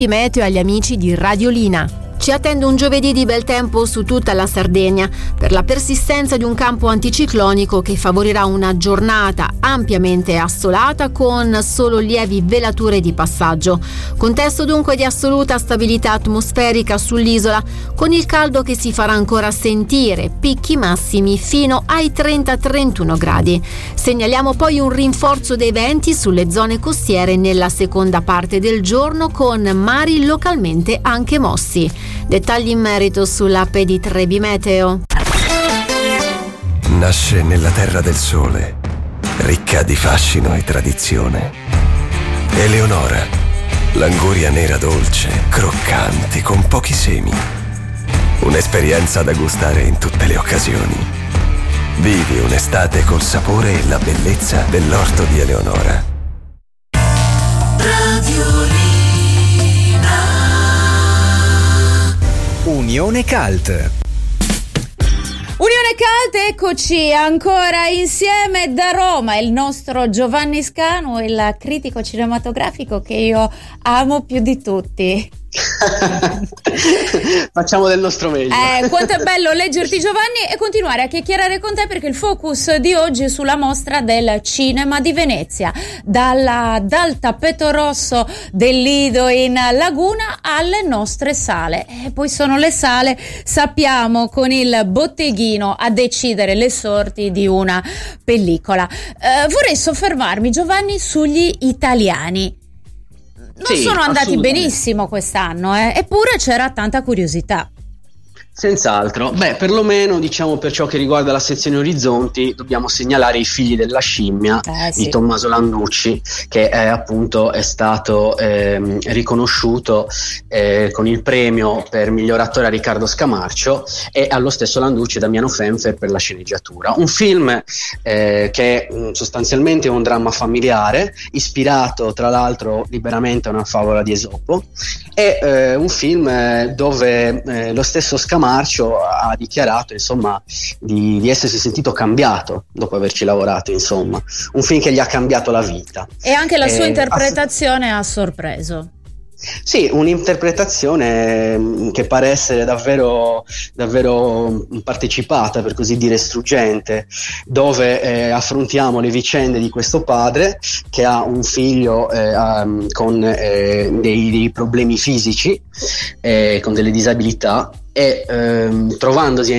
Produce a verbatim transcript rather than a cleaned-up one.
Meteo agli amici di Radiolina. Ci attende un giovedì di bel tempo su tutta la Sardegna per la persistenza di un campo anticiclonico che favorirà una giornata ampiamente assolata con solo lievi velature di passaggio. Contesto dunque di assoluta stabilità atmosferica sull'isola, con il caldo che si farà ancora sentire, picchi massimi fino ai trenta trentuno gradi. Segnaliamo poi un rinforzo dei venti sulle zone costiere nella seconda parte del giorno, con mari localmente anche mossi. Dettagli in merito sull'app di Trebi Meteo. Nasce nella terra del sole, ricca di fascino e tradizione. Eleonora, l'anguria nera dolce, croccante, con pochi semi. Un'esperienza da gustare in tutte le occasioni. Vivi un'estate col sapore e la bellezza dell'orto di Eleonora. Radiolina. Unione Cult. Unione Cult, eccoci ancora insieme da Roma, il nostro Giovanni Scanu, il critico cinematografico che io amo più di tutti. Facciamo del nostro meglio. Eh, quanto è bello leggerti, Giovanni, e continuare a chiacchierare con te, perché il focus di oggi è sulla mostra del cinema di Venezia, dalla, dal tappeto rosso del Lido in Laguna alle nostre sale. E poi sono le sale, sappiamo, con il botteghino a decidere le sorti di una pellicola. Eh, vorrei soffermarmi, Giovanni, sugli italiani. Non sì, sono andati benissimo quest'anno, eh? Eppure c'era tanta curiosità. Senz'altro. Beh, perlomeno, diciamo, per ciò che riguarda la sezione Orizzonti, dobbiamo segnalare I figli della scimmia eh, sì. di Tommaso Landucci, che è, appunto è stato eh, riconosciuto eh, con il premio per miglior attore a Riccardo Scamarcio, e allo stesso Landucci Damiano Fenfer per la sceneggiatura. Un film eh, che mh, sostanzialmente è un dramma familiare, ispirato tra l'altro liberamente a una favola di Esopo, è eh, un film eh, dove eh, lo stesso Scamarcio ha dichiarato, insomma, di, di essersi sentito cambiato dopo averci lavorato, insomma, un film che gli ha cambiato la vita. E anche la sua eh, interpretazione ha... ha sorpreso. Sì, un'interpretazione che pare essere davvero, davvero partecipata, per così dire struggente, dove eh, affrontiamo le vicende di questo padre che ha un figlio eh, um, con eh, dei, dei problemi fisici, eh, con delle disabilità, e ehm, trovandosi